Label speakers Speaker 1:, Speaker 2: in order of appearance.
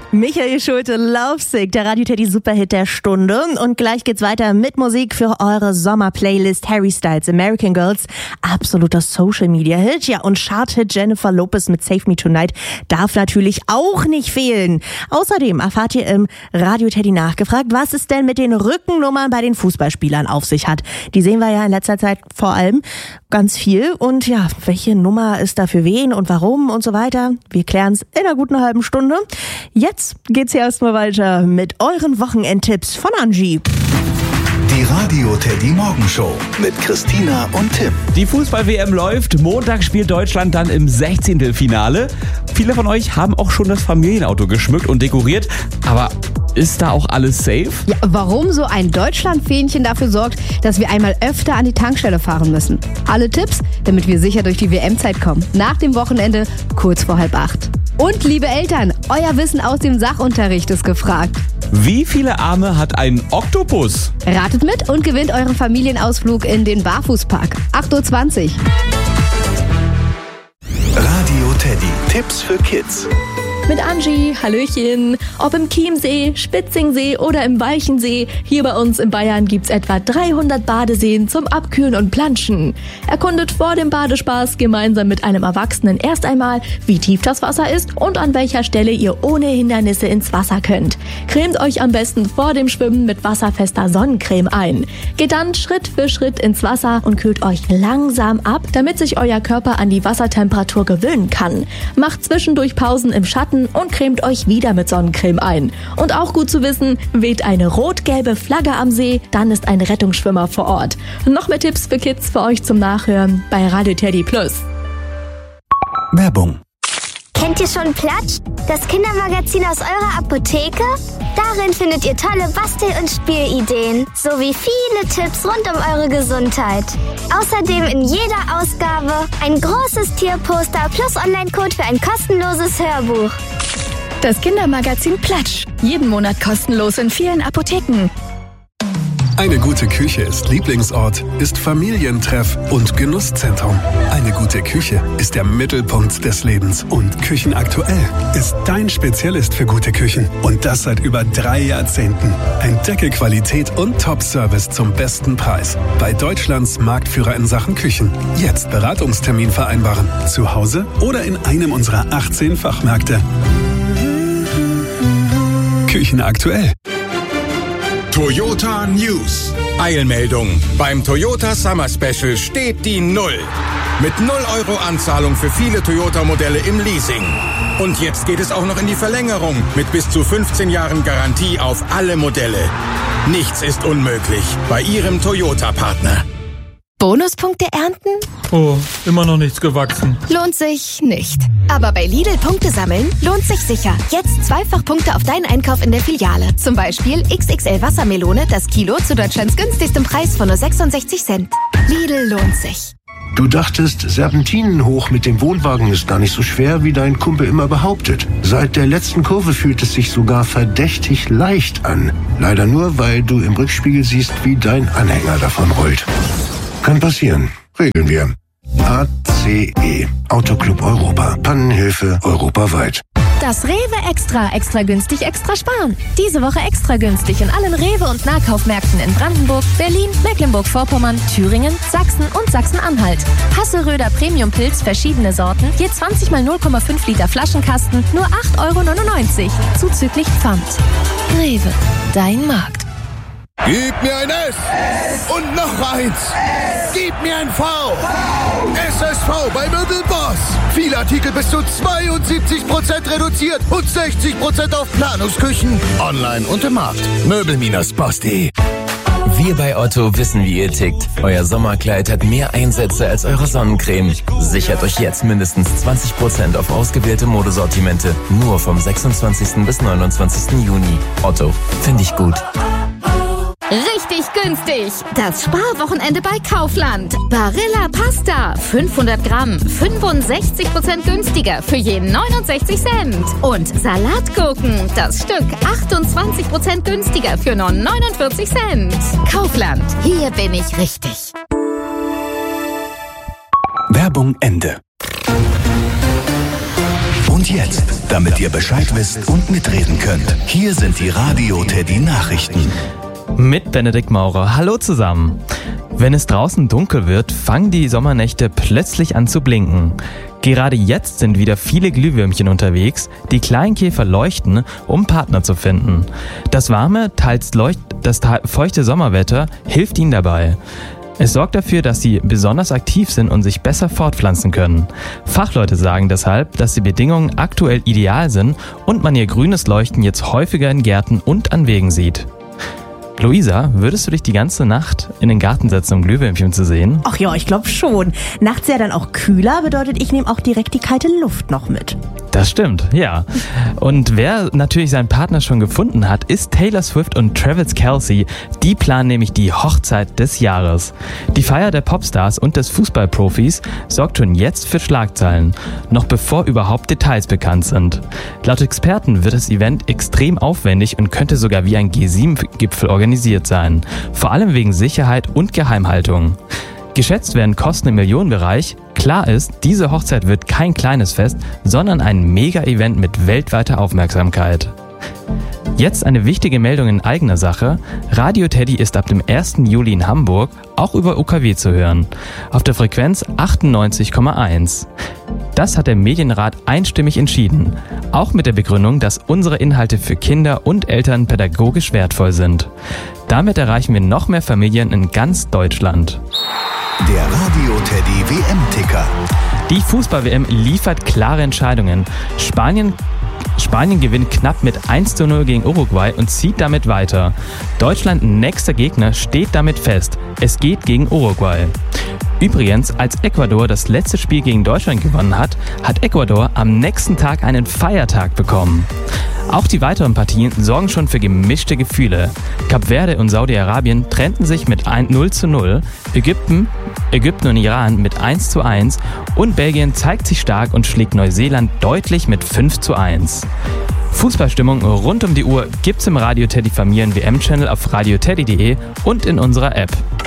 Speaker 1: Michael Schulte, Lovesick, der Radio Teddy Superhit der Stunde. Und gleich geht's weiter mit Musik für eure Sommerplaylist. Harry Styles, American Girls, absoluter Social-Media-Hit. Ja, und Chart-Hit Jennifer Lopez mit Save Me Tonight darf natürlich auch nicht fehlen. Außerdem erfahrt ihr im Radio Teddy nachgefragt, was es denn mit den Rückennummern bei den Fußballspielern auf sich hat. Die sehen wir ja in letzter Zeit vor allem ganz viel. Und ja, welche Nummer ist da für wen und warum und so weiter. Wir klären's in einer guten halben Stunde. Jetzt geht's hier erstmal weiter mit euren Wochenendtipps von Angie.
Speaker 2: Die Radio Teddy Morgenshow mit Christina und Tim.
Speaker 3: Die Fußball-WM läuft. Montag spielt Deutschland dann im 16. Finale. Viele von euch haben auch schon das Familienauto geschmückt und dekoriert. Aber ist da auch alles safe?
Speaker 4: Ja, warum so ein Deutschland-Fähnchen dafür sorgt, dass wir einmal öfter an die Tankstelle fahren müssen. Alle Tipps, damit wir sicher durch die WM-Zeit kommen. Nach dem Wochenende, kurz vor 7:30. Und liebe Eltern, euer Wissen aus dem Sachunterricht ist gefragt.
Speaker 3: Wie viele Arme hat ein Oktopus?
Speaker 4: Ratet mit und gewinnt euren Familienausflug in den Barfußpark. 8:20 Uhr.
Speaker 2: Radio Teddy. Tipps für Kids.
Speaker 5: Mit Angie, Hallöchen. Ob im Chiemsee, Spitzingsee oder im Walchensee, hier bei uns in Bayern gibt's etwa 300 Badeseen zum Abkühlen und Planschen. Erkundet vor dem Badespaß gemeinsam mit einem Erwachsenen erst einmal, wie tief das Wasser ist und an welcher Stelle ihr ohne Hindernisse ins Wasser könnt. Cremt euch am besten vor dem Schwimmen mit wasserfester Sonnencreme ein. Geht dann Schritt für Schritt ins Wasser und kühlt euch langsam ab, damit sich euer Körper an die Wassertemperatur gewöhnen kann. Macht zwischendurch Pausen im Schatten und cremt euch wieder mit Sonnencreme ein. Und auch gut zu wissen, weht eine rot-gelbe Flagge am See, dann ist ein Rettungsschwimmer vor Ort. Noch mehr Tipps für Kids für euch zum Nachhören bei Radio Teddy Plus.
Speaker 2: Werbung.
Speaker 6: Kennt ihr schon Platsch? Das Kindermagazin aus eurer Apotheke? Darin findet ihr tolle Bastel- und Spielideen, sowie viele Tipps rund um eure Gesundheit. Außerdem in jeder Ausgabe ein großes Tierposter plus Online-Code für ein kostenloses Hörbuch.
Speaker 7: Das Kindermagazin Platsch. Jeden Monat kostenlos in vielen Apotheken.
Speaker 8: Eine gute Küche ist Lieblingsort, ist Familientreff und Genusszentrum. Eine gute Küche ist der Mittelpunkt des Lebens. Und Küchenaktuell ist dein Spezialist für gute Küchen. Und das seit über 3 Jahrzehnten. Entdecke Qualität und Top-Service zum besten Preis. Bei Deutschlands Marktführer in Sachen Küchen. Jetzt Beratungstermin vereinbaren. Zu Hause oder in einem unserer 18 Fachmärkte. Küchenaktuell.
Speaker 9: Toyota News. Eilmeldung. Beim Toyota Summer Special steht die 0. Mit 0 € Anzahlung für viele Toyota-Modelle im Leasing. Und jetzt geht es auch noch in die Verlängerung mit bis zu 15 Jahren Garantie auf alle Modelle. Nichts ist unmöglich bei Ihrem Toyota-Partner.
Speaker 7: Bonuspunkte ernten?
Speaker 10: Oh, immer noch nichts gewachsen.
Speaker 7: Lohnt sich nicht. Aber bei Lidl Punkte sammeln lohnt sich sicher. Jetzt Zweifachpunkte auf deinen Einkauf in der Filiale. Zum Beispiel XXL Wassermelone, das Kilo zu Deutschlands günstigstem Preis von nur 66 Cent. Lidl lohnt sich.
Speaker 11: Du dachtest, Serpentinen hoch mit dem Wohnwagen ist gar nicht so schwer, wie dein Kumpel immer behauptet. Seit der letzten Kurve fühlt es sich sogar verdächtig leicht an. Leider nur, weil du im Rückspiegel siehst, wie dein Anhänger davon rollt. Kann passieren. Regeln wir. ACE. Autoclub Europa. Pannenhilfe europaweit.
Speaker 12: Das Rewe Extra günstig, extra sparen. Diese Woche extra günstig in allen Rewe- und Nahkaufmärkten in Brandenburg, Berlin, Mecklenburg-Vorpommern, Thüringen, Sachsen und Sachsen-Anhalt. Hasselröder Premium-Pilz, verschiedene Sorten, je 20 mal 0,5 Liter Flaschenkasten, nur 8,99 €, zuzüglich Pfand. Rewe, dein Markt.
Speaker 13: Gib mir ein S und noch eins. Gib mir ein V. SSV bei Möbelboss. Viele Artikel bis zu 72% reduziert und 60% auf Planungsküchen. Online und im Markt. Möbel-boss.de.
Speaker 14: Wir bei Otto wissen, wie ihr tickt. Euer Sommerkleid hat mehr Einsätze als eure Sonnencreme. Sichert euch jetzt mindestens 20% auf ausgewählte Modesortimente. Nur vom 26. bis 29. Juni. Otto, finde ich gut.
Speaker 15: Richtig günstig. Das Sparwochenende bei Kaufland. Barilla Pasta. 500 Gramm. 65% günstiger für je 69 Cent. Und Salatgurken. Das Stück 28% günstiger für nur 49 Cent. Kaufland. Hier bin ich richtig.
Speaker 2: Werbung Ende. Und jetzt damit ihr Bescheid wisst und mitreden könnt. Hier sind die Radio Teddy Nachrichten.
Speaker 16: Mit Benedikt Maurer. Hallo zusammen. Wenn es draußen dunkel wird, fangen die Sommernächte plötzlich an zu blinken. Gerade jetzt sind wieder viele Glühwürmchen unterwegs, die Kleinkäfer leuchten, um Partner zu finden. Das warme, teils feuchte Sommerwetter hilft ihnen dabei. Es sorgt dafür, dass sie besonders aktiv sind und sich besser fortpflanzen können. Fachleute sagen deshalb, dass die Bedingungen aktuell ideal sind und man ihr grünes Leuchten jetzt häufiger in Gärten und an Wegen sieht. Luisa, würdest du dich die ganze Nacht in den Garten setzen, um Glühwürmchen zu sehen?
Speaker 1: Ach ja, ich glaube schon. Nachts ja dann auch kühler, bedeutet, ich nehme auch direkt die kalte Luft noch mit.
Speaker 16: Das stimmt, ja. Und wer natürlich seinen Partner schon gefunden hat, ist Taylor Swift und Travis Kelce. Die planen nämlich die Hochzeit des Jahres. Die Feier der Popstars und des Fußballprofis sorgt schon jetzt für Schlagzeilen, noch bevor überhaupt Details bekannt sind. Laut Experten wird das Event extrem aufwendig und könnte sogar wie ein G7-Gipfel organisiert sein. Vor allem wegen Sicherheit und Geheimhaltung. Geschätzt werden Kosten im Millionenbereich. Klar ist, diese Hochzeit wird kein kleines Fest, sondern ein Mega-Event mit weltweiter Aufmerksamkeit. Jetzt eine wichtige Meldung in eigener Sache. Radio Teddy ist ab dem 1. Juli in Hamburg auch über UKW zu hören. Auf der Frequenz 98,1. Das hat der Medienrat einstimmig entschieden. Auch mit der Begründung, dass unsere Inhalte für Kinder und Eltern pädagogisch wertvoll sind. Damit erreichen wir noch mehr Familien in ganz Deutschland.
Speaker 2: Der Radio Teddy WM-Ticker.
Speaker 16: Die Fußball-WM liefert klare Entscheidungen. Spanien gewinnt knapp mit 1:0 gegen Uruguay und zieht damit weiter. Deutschland nächster Gegner steht damit fest. Es geht gegen Uruguay. Übrigens, als Ecuador das letzte Spiel gegen Deutschland gewonnen hat, hat Ecuador am nächsten Tag einen Feiertag bekommen. Auch die weiteren Partien sorgen schon für gemischte Gefühle. Kap Verde und Saudi-Arabien trennten sich mit 0:0, Ägypten und Iran mit 1:1 und Belgien zeigt sich stark und schlägt Neuseeland deutlich mit 5:1. Fußballstimmung rund um die Uhr gibt's im Radio Teddy Familien WM-Channel auf radioteddy.de und in unserer App.